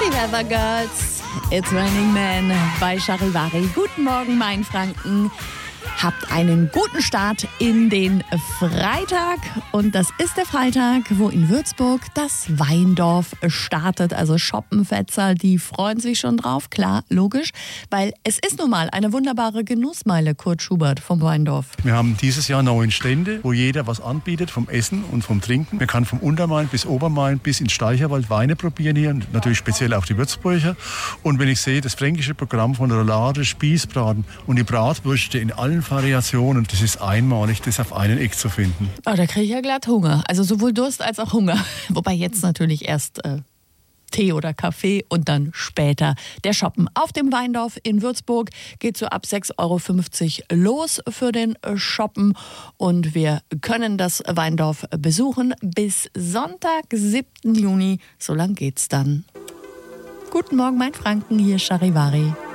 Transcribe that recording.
Die Weather Girls, It's Raining Men bei Charivari. Guten Morgen, mein Franken. Habt einen guten Start in den Freitag. Und das ist der Freitag, wo in Würzburg das Weindorf startet. Also Schoppenfetzer, die freuen sich schon drauf. Klar, logisch, weil es ist nun mal eine wunderbare Genussmeile, Kurt Schubert vom Weindorf. Wir haben dieses Jahr 9 Stände, wo jeder was anbietet vom Essen und vom Trinken. Man kann vom Untermain bis Obermain bis ins Steicherwald Weine probieren hier. Und natürlich speziell auch die Würzburger. Und wenn ich sehe, das fränkische Programm von Roulade, Spießbraten und die Bratwürste in allen Variationen, das ist einmalig, das auf einen Eck zu finden. Oh, da kriege ich ja glatt Hunger. Also sowohl Durst als auch Hunger. Wobei jetzt natürlich erst Tee oder Kaffee und dann später der Shoppen. Auf dem Weindorf in Würzburg geht so ab 6,50 € los für den Shoppen. Und wir können das Weindorf besuchen bis Sonntag, 7. Juni. So lang geht's dann. Guten Morgen, mein Franken, hier Charivari.